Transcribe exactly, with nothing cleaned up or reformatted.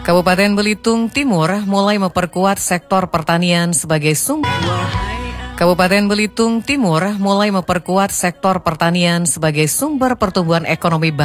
Kabupaten Belitung Timur mulai memperkuat sektor pertanian sebagai sumber. Kabupaten Belitung Timur mulai memperkuat sektor pertanian sebagai sumber pertumbuhan ekonomi baru.